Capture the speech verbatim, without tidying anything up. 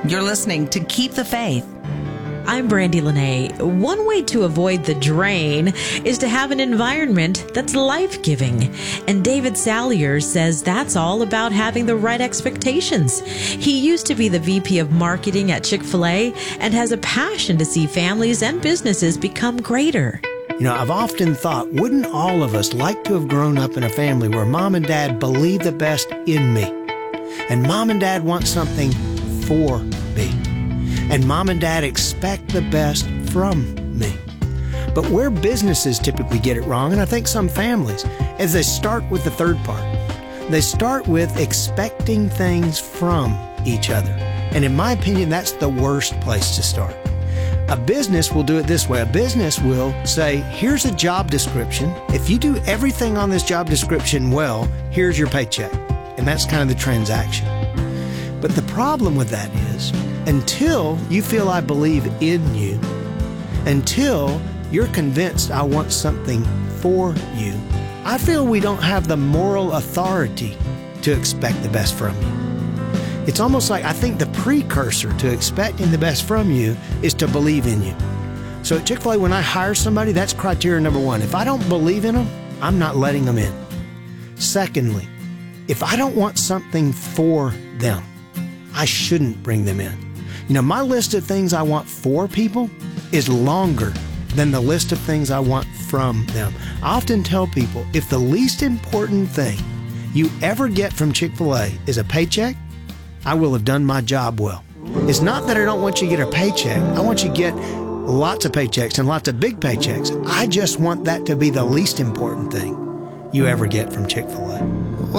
You're listening to Keep the Faith. I'm Brandy Lene. One way to avoid the drain is to have an environment that's life-giving. And David Sallier says that's all about having the right expectations. He used to be the V P of marketing at Chick-fil-A and has a passion to see families and businesses become greater. You know, I've often thought, wouldn't all of us like to have grown up in a family where mom and dad believe the best in me? And mom and dad want something for me. And mom and dad expect the best from me. But where businesses typically get it wrong, and I think some families, is they start with the third part. They start with expecting things from each other. And in my opinion, that's the worst place to start. A business will do it this way. A business will say, here's a job description. If you do everything on this job description well, here's your paycheck. And that's kind of the transaction. But the problem with that is, until you feel I believe in you, until you're convinced I want something for you, I feel we don't have the moral authority to expect the best from you. It's almost like I think the precursor to expecting the best from you is to believe in you. So at Chick-fil-A, when I hire somebody, that's criteria number one. If I don't believe in them, I'm not letting them in. Secondly, if I don't want something for them, I shouldn't bring them in. You know, my list of things I want for people is longer than the list of things I want from them. I often tell people, if the least important thing you ever get from Chick-fil-A is a paycheck, I will have done my job well. It's not that I don't want you to get a paycheck. I want you to get lots of paychecks and lots of big paychecks. I just want that to be the least important thing you ever get from Chick-fil-A.